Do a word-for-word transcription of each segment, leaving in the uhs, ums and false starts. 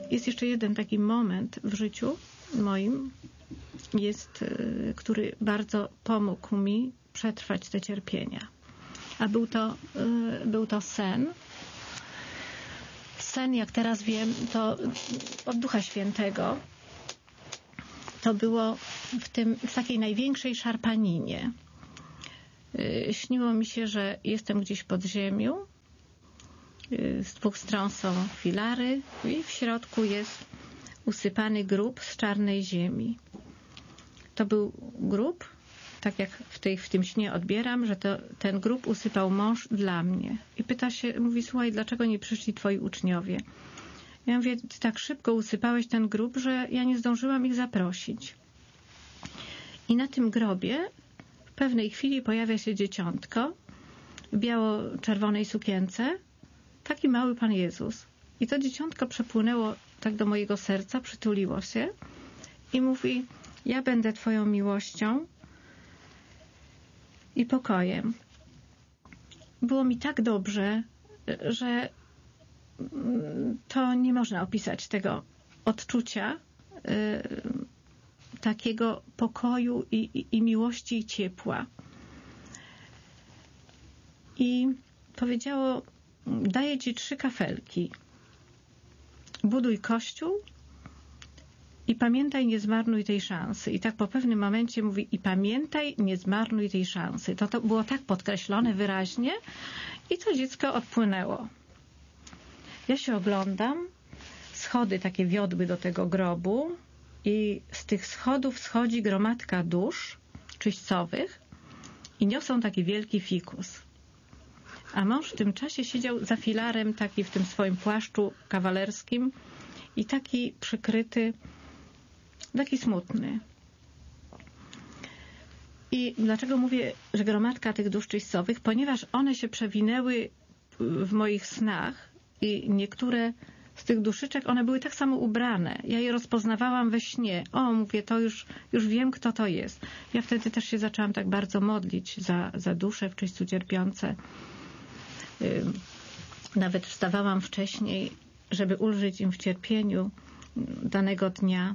jest jeszcze jeden taki moment w życiu moim, jest, który bardzo pomógł mi przetrwać te cierpienia. A był to, był to sen. Sen, jak teraz wiem, to od Ducha Świętego. To było w, tym, w takiej największej szarpaninie. Śniło mi się, że jestem gdzieś pod ziemią. Z dwóch stron są filary i w środku jest usypany grób z czarnej ziemi. To był grób, tak jak w, tej, w tym śnie odbieram, że to, ten grób usypał mąż dla mnie. I pyta się, mówi, słuchaj, dlaczego nie przyszli twoi uczniowie? Ja mówię, ty tak szybko usypałeś ten grób, że ja nie zdążyłam ich zaprosić. I na tym grobie w pewnej chwili pojawia się dzieciątko w biało-czerwonej sukience, taki mały Pan Jezus. I to dzieciątko przepłynęło tak do mojego serca, przytuliło się i mówi, ja będę twoją miłością i pokojem. Było mi tak dobrze, że to nie można opisać tego odczucia y, takiego pokoju i, i, i miłości i ciepła. I powiedziało, daję ci trzy kafelki. Buduj kościół i pamiętaj, nie zmarnuj tej szansy. I tak po pewnym momencie mówi, i pamiętaj, nie zmarnuj tej szansy. To, to było tak podkreślone wyraźnie i to dziecko odpłynęło. Ja się oglądam, schody takie wiodły do tego grobu i z tych schodów schodzi gromadka dusz czyścowych i niosą taki wielki fikus. A mąż w tym czasie siedział za filarem taki w tym swoim płaszczu kawalerskim i taki przykryty, taki smutny. I dlaczego mówię, że gromadka tych dusz czyścowych? Ponieważ one się przewinęły w moich snach i niektóre z tych duszyczek, one były tak samo ubrane. Ja je rozpoznawałam we śnie. O, mówię, to już, już wiem, kto to jest. Ja wtedy też się zaczęłam tak bardzo modlić za, za dusze w czyśćcu cierpiące. Nawet wstawałam wcześniej, żeby ulżyć im w cierpieniu danego dnia.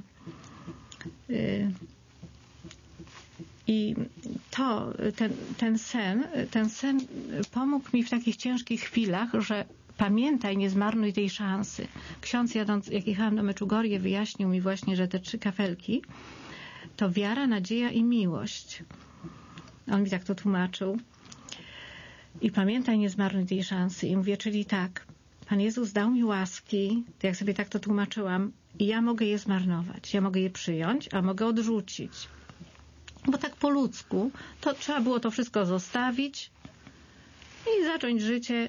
I to, ten, ten sen, ten sen pomógł mi w takich ciężkich chwilach, że pamiętaj, nie zmarnuj tej szansy. Ksiądz, jadąc, jak jechałam do Meczugorje, wyjaśnił mi właśnie, że te trzy kafelki to wiara, nadzieja i miłość. On mi tak to tłumaczył. I pamiętaj, nie zmarnuj tej szansy. I mówię, czyli tak, Pan Jezus dał mi łaski, to jak sobie tak to tłumaczyłam, i ja mogę je zmarnować. Ja mogę je przyjąć, a mogę odrzucić. Bo tak po ludzku, to trzeba było to wszystko zostawić i zacząć życie,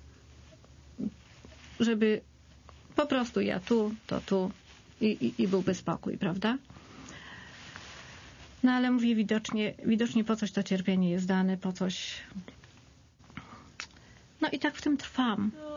żeby po prostu ja tu, to tu i, i, i byłby spokój, prawda? No ale mówię, widocznie, widocznie po coś to cierpienie jest dane, po coś. No i tak w tym trwam.